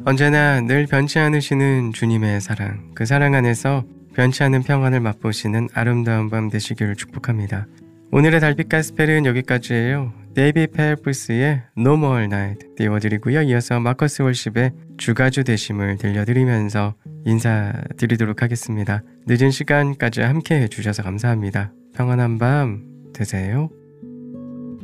언제나 늘 변치 않으시는 주님의 사랑, 그 사랑 안에서 변치 않은 평안을 맛보시는 아름다운 밤 되시기를 축복합니다. 오늘의 달빛 가스펠은 여기까지예요. 데이비 펠프스의 No More Night 띄워드리고요. 이어서 마커스 월십의 주가주 되심을 들려드리면서 인사드리도록 하겠습니다. 늦은 시간까지 함께 해주셔서 감사합니다. 평안한 밤 되세요.